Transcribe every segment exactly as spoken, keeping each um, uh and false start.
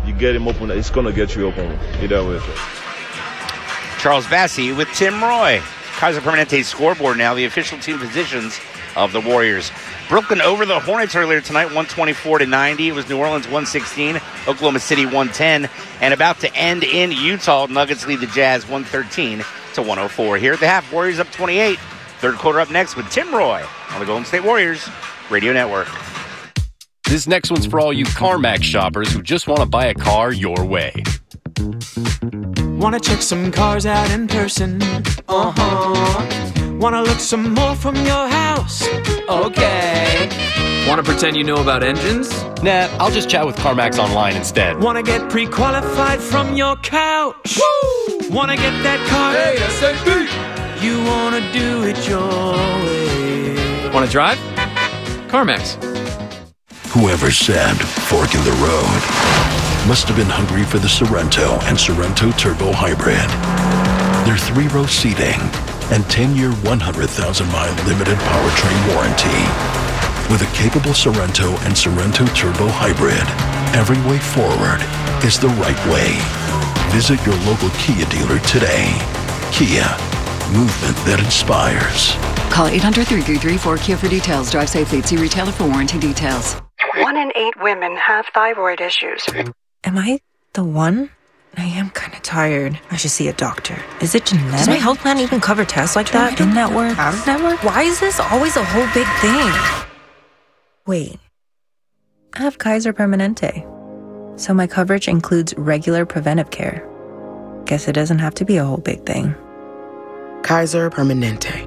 you get him open, it's going to get you open either way. Charles Bassey with Tim Roy. Kaiser Permanente scoreboard now, the official team positions of the Warriors. Brooklyn over the Hornets earlier tonight, one twenty-four to ninety. It was New Orleans one sixteen, Oklahoma City one ten. And about to end in Utah, Nuggets lead the Jazz one thirteen to one oh four. Here at the half, Warriors up twenty-eight. Third quarter up next with Tim Roy on the Golden State Warriors Radio Network. This next one's for all you CarMax shoppers who just want to buy a car your way. Wanna check some cars out in person? Uh-huh. Wanna look some more from your house? Okay. Wanna pretend you know about engines? Nah, I'll just chat with CarMax online instead. Wanna get pre-qualified from your couch? Woo! Wanna get that car ASAP? You wanna do it your way. Wanna drive? CarMax. Whoever said fork in the road must have been hungry for the Sorrento and Sorrento Turbo Hybrid. Their three-row seating and ten-year, one hundred thousand mile limited powertrain warranty. With a capable Sorrento and Sorrento Turbo Hybrid, every way forward is the right way. Visit your local Kia dealer today. Kia, movement that inspires. Call eight hundred, three three three, four Kia for details. Drive safely. See retailer for warranty details. One in eight women have thyroid issues. Am I the one? I am kind of tired. I should see a doctor. Is it genetic? Does my health plan even cover tests like that? In-network? Out-of-network? Why is this always a whole big thing? Wait. I have Kaiser Permanente. So my coverage includes regular preventive care. Guess it doesn't have to be a whole big thing. Kaiser Permanente.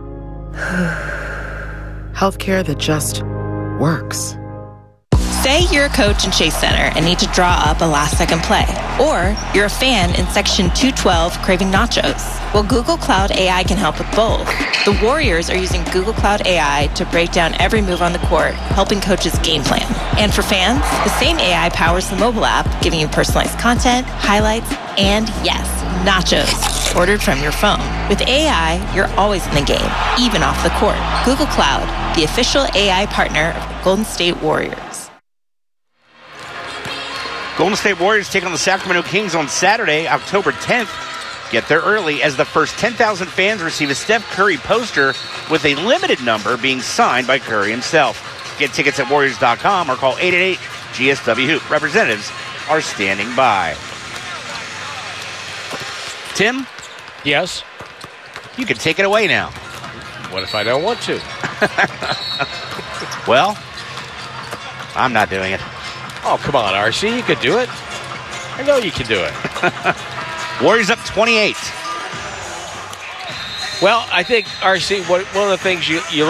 Healthcare that just works. Say you're a coach in Chase Center and need to draw up a last-second play. Or you're a fan in Section two twelve craving nachos. Well, Google Cloud A I can help with both. The Warriors are using Google Cloud A I to break down every move on the court, helping coaches game plan. And for fans, the same A I powers the mobile app, giving you personalized content, highlights, and yes, nachos, ordered from your phone. With A I, you're always in the game, even off the court. Google Cloud, the official A I partner of the Golden State Warriors. Golden State Warriors take on the Sacramento Kings on Saturday, October tenth. Get there early as the first ten thousand fans receive a Steph Curry poster with a limited number being signed by Curry himself. Get tickets at Warriors dot com or call eight eight eight G S W Hoop. Representatives are standing by. Tim? Yes? You can take it away now. What if I don't want to? Well, I'm not doing it. Oh, come on, R C. You could do it. I know you can do it. Warriors up twenty-eight. Well, I think, R C, what, one of the things you, you